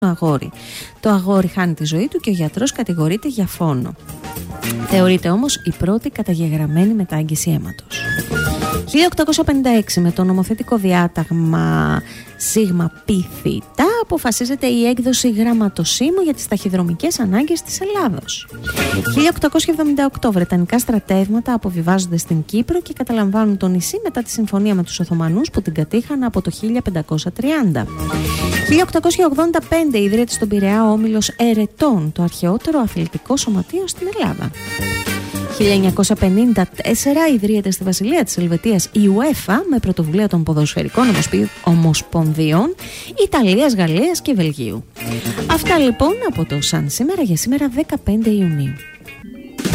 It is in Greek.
αγόρι. Το αγόρι χάνει τη ζωή του και ο γιατρός κατηγορείται για φόνο. Θεωρείται όμως η πρώτη καταγεγραμμένη μετάγγιση αίματος. 1856, με το νομοθετικό διάταγμα Σίγμα Πι Θήτα, αποφασίζεται η έκδοση γραμματοσύμου για τις ταχυδρομικές ανάγκες της Ελλάδος. 1878, βρετανικά στρατεύματα αποβιβάζονται στην Κύπρο και καταλαμβάνουν το νησί μετά τη συμφωνία με τους Οθωμανούς που την κατήχαν από το 1530. 1885, ιδρύεται στον Πειραιά ο Όμιλος Ερετών, το αρχαιότερο αθλητικό σωματείο στην Ελλάδα. 1954, ιδρύεται στη Βασιλεία της Ελβετίας η UEFA με πρωτοβουλία των ποδοσφαιρικών ομοσπονδιών Ιταλίας, Γαλλίας και Βελγίου. Αυτά λοιπόν από το Σαν σήμερα για σήμερα 15 Ιουνίου.